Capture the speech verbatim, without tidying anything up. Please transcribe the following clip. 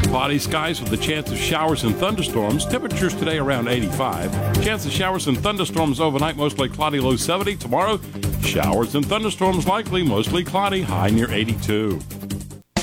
Cloudy skies with a chance of showers and thunderstorms. Temperatures today around eighty-five. Chance of showers and thunderstorms overnight, mostly cloudy, low seventy. Tomorrow, showers and thunderstorms likely, mostly cloudy, high near eighty-two.